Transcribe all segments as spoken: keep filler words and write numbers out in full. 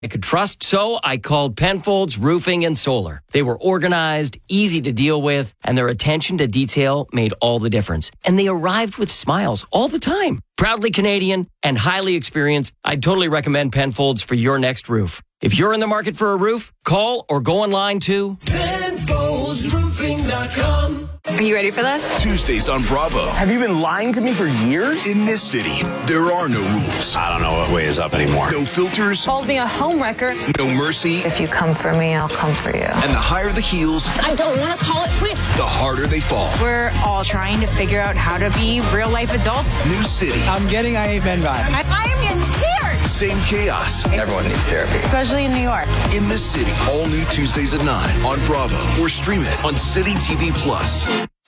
I could trust, so I called Penfolds Roofing and Solar. They were organized, easy to deal with, and their attention to detail made all the difference. And they arrived with smiles all the time. Proudly Canadian and highly experienced, I'd totally recommend Penfolds for your next roof. If you're in the market for a roof, call or go online to Penfolds Roofing dot com. Are you ready for this? Tuesdays on Bravo. Have you been lying to me for years? In this city, there are no rules. I don't know what way is up anymore. No filters. Called me a homewrecker. No mercy. If you come for me, I'll come for you. And the higher the heels, I don't want to call it quits. the harder they fall. We're all trying to figure out how to be real-life adults. New city. I'm getting I Ain't Men vibes. I, I am in tears. Same chaos. Everyone needs therapy. Especially in New York. In this city. All new Tuesdays at nine on Bravo. Or stream it on City T V Plus.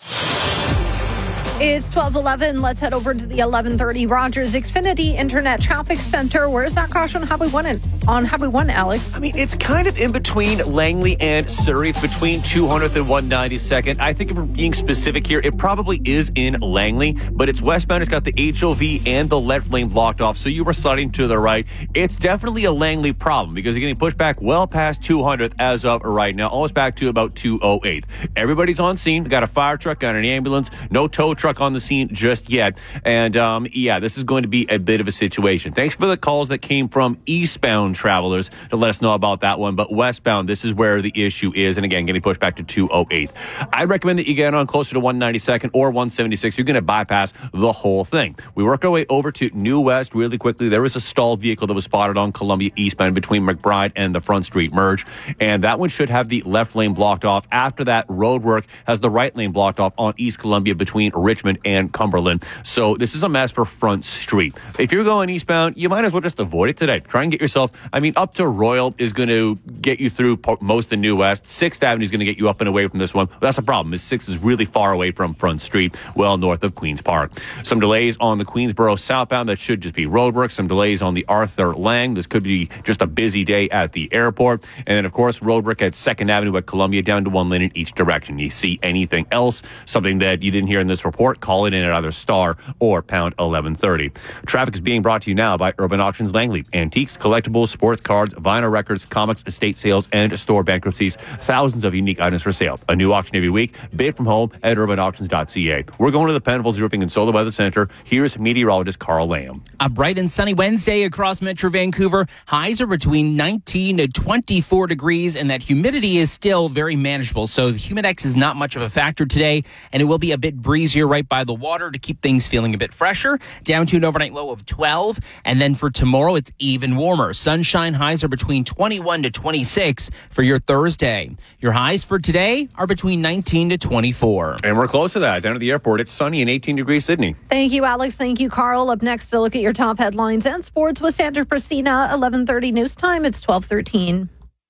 It's twelve eleven. Let's head over to the eleven thirty Rogers Xfinity Internet Traffic Center. Where's that crash on Highway one and on Highway one, Alex? I mean, it's kind of in between Langley and Surrey. It's between two hundredth and one ninety-second. I think if we're being specific here, it probably is in Langley, but it's westbound. It's got the H O V and the left lane blocked off, so you were sliding to the right. It's definitely a Langley problem because you're getting pushed back well past two hundredth as of right now, almost back to about two oh eight. Everybody's on scene. We got a fire truck, got an ambulance, no tow truck on the scene just yet. And um, yeah, this is going to be a bit of a situation. Thanks for the calls that came from eastbound travelers to let us know about that one. But westbound, this is where the issue is. And again, getting pushed back to two oh eight. I'd recommend that you get on closer to one ninety-second or one seventy-six. You're going to bypass the whole thing. We work our way over to New West really quickly. There was a stalled vehicle that was spotted on Columbia eastbound between McBride and the Front Street merge. And that one should have the left lane blocked off. After that, road work has the right lane blocked off on East Columbia between Richmond and Cumberland. So this is a mess for Front Street. If you're going eastbound, you might as well just avoid it today. Try and get yourself, I mean, up to Royal is going to get you through most of New West. sixth Avenue is going to get you up and away from this one. But that's a problem. sixth is really far away from Front Street, well north of Queen's Park. Some delays on the Queensboro southbound. That should just be roadwork. Some delays on the Arthur Lang. This could be just a busy day at the airport. And then, of course, roadwork at second Avenue at Columbia down to one lane in each direction. You see anything else, something that you didn't hear in this report, call it in at either star or pound eleven thirty. Traffic is being brought to you now by Urban Auctions Langley. Antiques, collectibles, sports cards, vinyl records, comics, estate sales, and store bankruptcies. Thousands of unique items for sale. A new auction every week. Bid from home at urban auctions dot c a. We're going to the Penfolds Roofing and Solar Weather Center. Here's meteorologist Carl Lamb. A bright and sunny Wednesday across Metro Vancouver. Highs are between nineteen to twenty-four degrees, and that humidity is still very manageable. So the Humidex is not much of a factor today, and it will be a bit breezier right by the water to keep things feeling a bit fresher. Down to an overnight low of twelve, and then for tomorrow, it's even warmer. Sunshine highs are between twenty-one to twenty-six for your Thursday. Your highs for today are between nineteen to twenty-four. And we're close to that. Down at the airport, it's sunny and eighteen degrees Sydney. Thank you, Alex. Thank you, Carl. Up next to look at your top headlines and sports with Sandra Priscina. eleven thirty news time. It's twelve thirteen.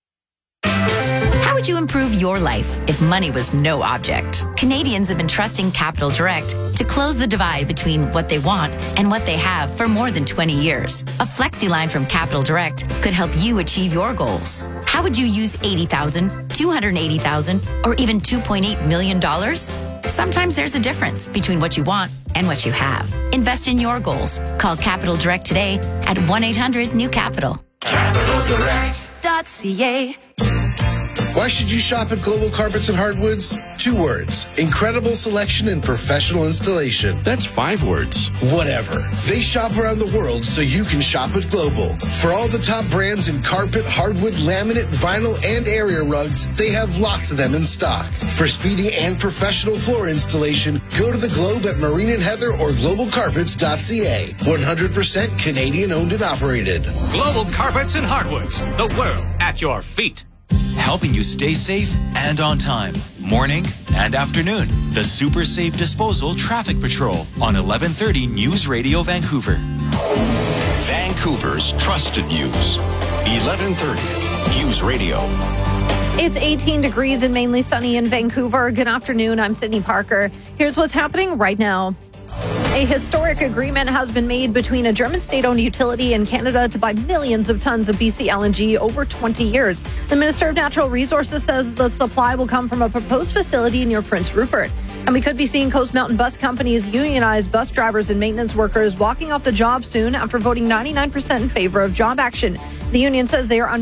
How would you improve your life if money was no object? Canadians have been trusting Capital Direct to close the divide between what they want and what they have for more than twenty years. A flexi line from Capital Direct could help you achieve your goals. How would you use eighty thousand dollars, two hundred eighty thousand dollars, or even two point eight million dollars? Sometimes there's a difference between what you want and what you have. Invest in your goals. Call Capital Direct today at one eight hundred new capital. capital direct dot c a. Why should you shop at Global Carpets and Hardwoods? Two words. Incredible selection and professional installation. That's five words. Whatever. They shop around the world so you can shop at Global. For all the top brands in carpet, hardwood, laminate, vinyl, and area rugs, they have lots of them in stock. For speedy and professional floor installation, go to the Globe at Marine and Heather or global carpets dot c a. one hundred percent Canadian owned and operated. Global Carpets and Hardwoods. The world at your feet. Helping you stay safe and on time. Morning and afternoon. The Super Safe Disposal Traffic Patrol on eleven thirty News Radio Vancouver. Vancouver's trusted news. eleven thirty News Radio. It's eighteen degrees and mainly sunny in Vancouver. Good afternoon. I'm Sydney Parker. Here's what's happening right now. A historic agreement has been made between a German state-owned utility and Canada to buy millions of tons of B C L N G over twenty years. The Minister of Natural Resources says the supply will come from a proposed facility near Prince Rupert. And we could be seeing Coast Mountain Bus Company's unionized bus drivers and maintenance workers walking off the job soon after voting ninety-nine percent in favor of job action. The union says they are